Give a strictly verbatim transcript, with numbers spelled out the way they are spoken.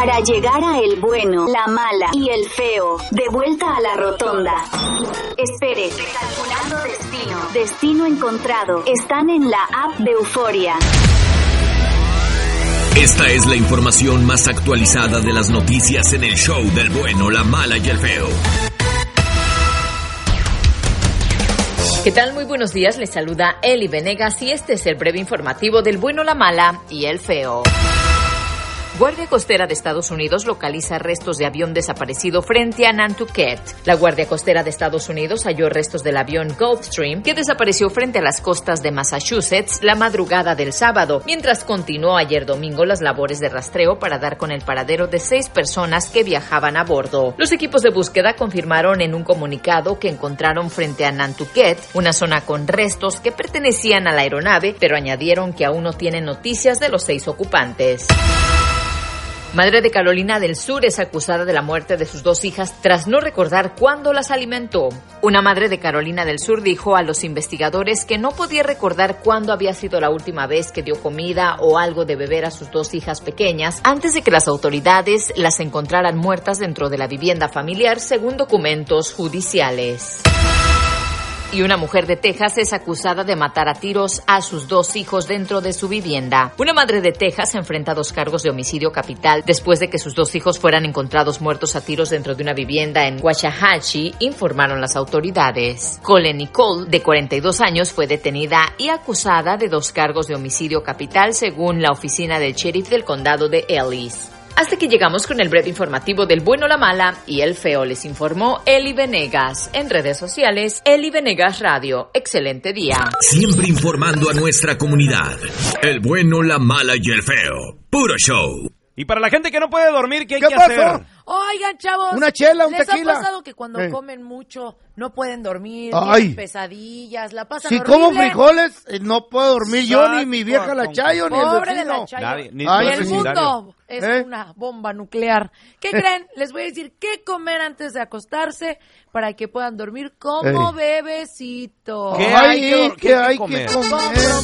para llegar a el bueno, la mala y el feo. De vuelta a la rotonda. Espere, calculando destino. Destino encontrado. Están en la app de Euforia. Esta es la información más actualizada de las noticias en el show del bueno, la mala y el feo. ¿Qué tal? Muy buenos días, les saluda Eli Venegas y este es el breve informativo del bueno, la mala y el feo. Guardia Costera de Estados Unidos localiza restos de avión desaparecido frente a Nantucket. La Guardia Costera de Estados Unidos halló restos del avión Gulfstream que desapareció frente a las costas de Massachusetts la madrugada del sábado, mientras continuó ayer domingo las labores de rastreo para dar con el paradero de seis personas que viajaban a bordo. Los equipos de búsqueda confirmaron en un comunicado que encontraron frente a Nantucket una zona con restos que pertenecían a la aeronave, pero añadieron que aún no tienen noticias de los seis ocupantes. Madre de Carolina del Sur es acusada de la muerte de sus dos hijas tras no recordar cuándo las alimentó. Una madre de Carolina del Sur dijo a los investigadores que no podía recordar cuándo había sido la última vez que dio comida o algo de beber a sus dos hijas pequeñas antes de que las autoridades las encontraran muertas dentro de la vivienda familiar, según documentos judiciales. Y una mujer de Texas es acusada de matar a tiros a sus dos hijos dentro de su vivienda. Una madre de Texas enfrenta dos cargos de homicidio capital después de que sus dos hijos fueran encontrados muertos a tiros dentro de una vivienda en Waxahachie, informaron las autoridades. Colleen Nicole, de cuarenta y dos años, fue detenida y acusada de dos cargos de homicidio capital, según la oficina del sheriff del condado de Ellis. Hasta que llegamos con el breve informativo del bueno, la mala y el feo. Les informó Eli Venegas. En redes sociales, Eli Venegas Radio. Excelente día. Siempre informando a nuestra comunidad. El bueno, la mala y el feo. Puro show. Y para la gente que no puede dormir, ¿qué hay ¿Qué que pasó? hacer? Oigan, chavos. Una chela, un ¿les tequila? ha pasado que cuando Eh. comen mucho no pueden dormir, Ay. tienen pesadillas, la pasan Si horrible? como frijoles, eh, no puedo dormir yo, ni mi vieja la Exacto. Chayo, ni el Pobre de vecino. la Chayo. Nadie, ni Ay, Y el el sí. mundo es ¿Eh? una bomba nuclear. ¿Qué creen? Les voy a decir qué comer antes de acostarse para que puedan dormir como Ey. bebecitos. ¿Qué hay que- Ay, qué ¿qué hay que hay que comer? comer?